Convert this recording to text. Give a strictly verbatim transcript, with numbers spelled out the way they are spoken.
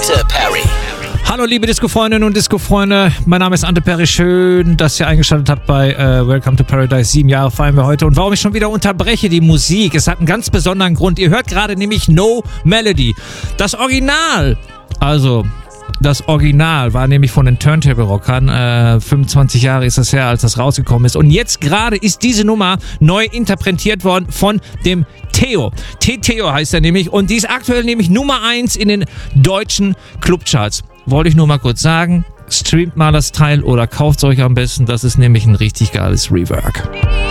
Ante Perry. Hallo liebe Disco-Freundinnen und Disco-Freunde, mein Name ist Ante Perry, schön, dass ihr eingeschaltet habt bei äh, Welcome to Paradise. Sieben Jahre feiern wir heute und warum ich schon wieder unterbreche die Musik, es hat einen ganz besonderen Grund. Ihr hört gerade nämlich No Melody, das Original, also das Original war nämlich von den Turntable Rockern, äh, fünfundzwanzig Jahre ist das her, als das rausgekommen ist und jetzt gerade ist diese Nummer neu interpretiert worden von dem Theo. T-Theo heißt er nämlich und die ist aktuell nämlich Nummer eins in den deutschen Clubcharts. Wollte ich nur mal kurz sagen, streamt mal das Teil oder kauft es euch am besten, das ist nämlich ein richtig geiles Rework.